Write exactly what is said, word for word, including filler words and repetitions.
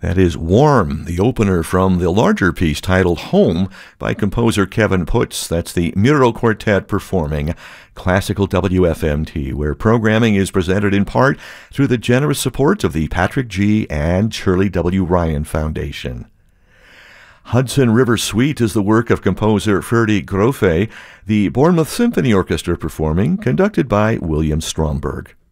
That is Warm, the opener from the larger piece titled Home by composer Kevin Putz. That's the Miro Quartet performing Classical W F M T, where programming is presented in part through the generous support of the Patrick G. and Shirley W. Ryan Foundation. Hudson River Suite is the work of composer Ferdy Grofé, the Bournemouth Symphony Orchestra performing, conducted by William Stromberg.